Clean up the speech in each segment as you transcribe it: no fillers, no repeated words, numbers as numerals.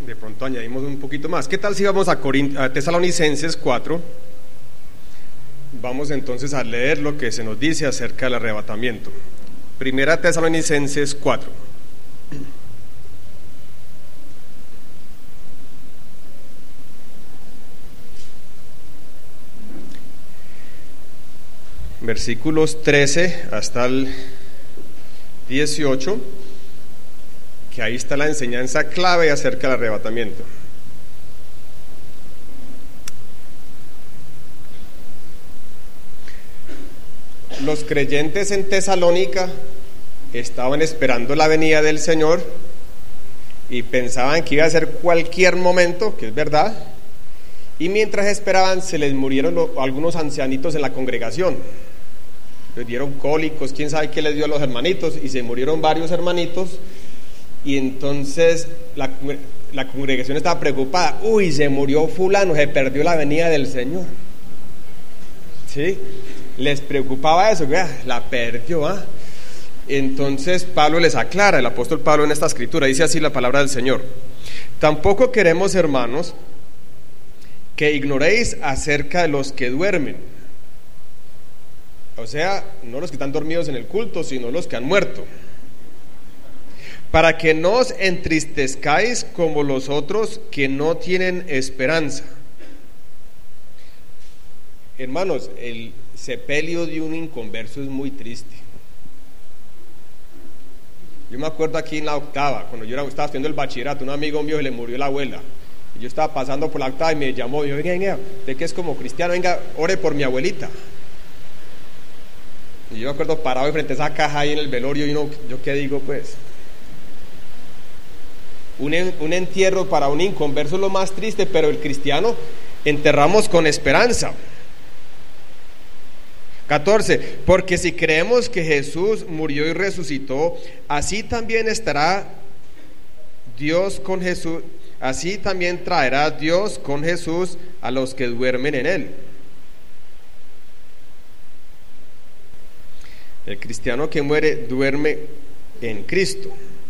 De pronto añadimos un poquito más. ¿Qué tal si vamos a Tesalonicenses 4? Vamos entonces a leer lo que se nos dice acerca del arrebatamiento. Primera Tesalonicenses 4. Versículos 13 hasta el 18, que ahí está la enseñanza clave acerca del arrebatamiento. Los creyentes en Tesalónica estaban esperando la venida del Señor y pensaban que iba a ser cualquier momento, que es verdad, y mientras esperaban se les murieron algunos ancianitos en la congregación. Les dieron cólicos, quién sabe qué les dio a los hermanitos, y se murieron varios hermanitos, y entonces la congregación estaba preocupada. Uy, se murió fulano, se perdió la venida del Señor. ¿Sí? Les preocupaba eso, la perdió, ¿ah? Entonces Pablo les aclara, el apóstol Pablo en esta escritura, dice así la palabra del Señor: tampoco queremos, hermanos, que ignoréis acerca de los que duermen. O sea, no los que están dormidos en el culto, sino los que han muerto, para que no os entristezcáis como los otros que no tienen esperanza. Hermanos, el sepelio de un inconverso es muy triste. Yo me acuerdo aquí en la octava, cuando yo estaba estudiando el bachillerato, un amigo mío se le murió la abuela, y yo estaba pasando por la octava y me llamó, y yo, venga, usted que es como cristiano, venga, ore por mi abuelita. Y yo me acuerdo parado frente a esa caja ahí en el velorio, y yo qué digo, pues, un entierro para un inconverso es lo más triste, pero el cristiano enterramos con esperanza. 14, porque si creemos que Jesús murió y resucitó, así también estará Dios con Jesús, así también traerá Dios con Jesús a los que duermen en él. El cristiano que muere duerme en Cristo.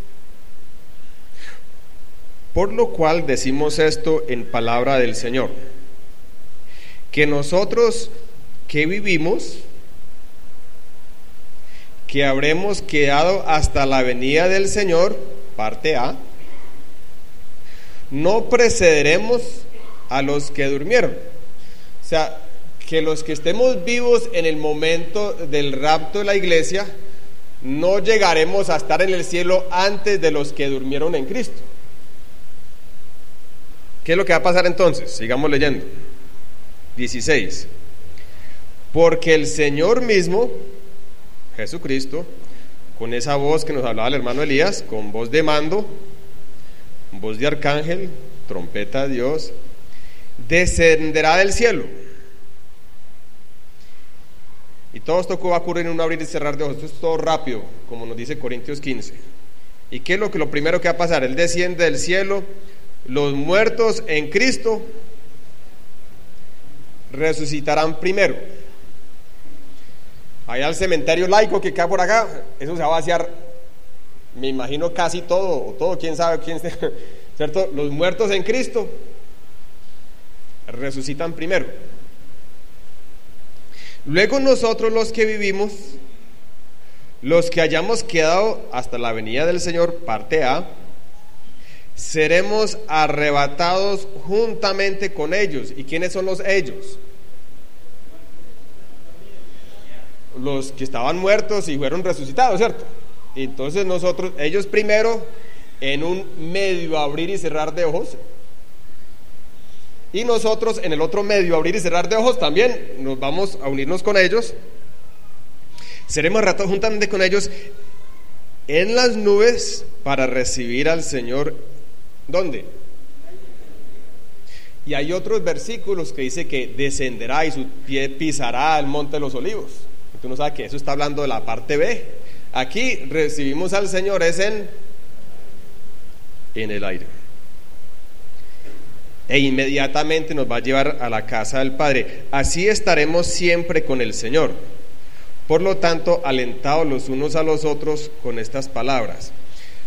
Por lo cual decimos esto en palabra del Señor, que nosotros que vivimos, que habremos quedado hasta la venida del Señor, parte A, no precederemos a los que durmieron. O sea, que los que estemos vivos en el momento del rapto de la iglesia, no llegaremos a estar en el cielo antes de los que durmieron en Cristo. ¿Qué es lo que va a pasar entonces? Sigamos leyendo. 16. Porque el Señor mismo, Jesucristo, con esa voz que nos hablaba el hermano Elías, con voz de mando, voz de arcángel, trompeta de Dios, descenderá del cielo. Y todo esto va a ocurrir en un abrir y cerrar de ojos. Esto es todo rápido, como nos dice Corintios 15. ¿Y qué es lo primero que va a pasar? Él desciende del cielo, los muertos en Cristo resucitarán primero. Allá al cementerio laico que queda por acá, eso se va a vaciar, me imagino casi todo, quién sabe quién, ¿cierto? Los muertos en Cristo resucitan primero. Luego nosotros los que vivimos, los que hayamos quedado hasta la venida del Señor, parte A, seremos arrebatados juntamente con ellos. ¿Y quiénes son los ellos? Los que estaban muertos y fueron resucitados, ¿cierto? Entonces ellos primero, en un medio abrir y cerrar de ojos, y nosotros en el otro medio abrir y cerrar de ojos también nos vamos a unirnos con ellos. Seremos arrebatados juntamente con ellos en las nubes para recibir al Señor. ¿Dónde? Y hay otros versículos que dice que descenderá y su pie pisará el monte de los olivos. Tú no sabes que eso está hablando de la parte B. Aquí recibimos al Señor es en el aire, e inmediatamente nos va a llevar a la casa del Padre. Así estaremos siempre con el Señor. Por lo tanto, alentados los unos a los otros con estas palabras.